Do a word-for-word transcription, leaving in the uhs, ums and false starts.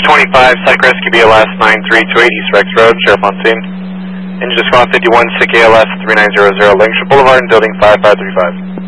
twenty-five, Psych Rescue B L S nine three two eight, East Rex Road, Sheriff on scene. Engine just gone fifty-one, Sick A L S three nine zero zero, Lancashire Boulevard, and building five five three five.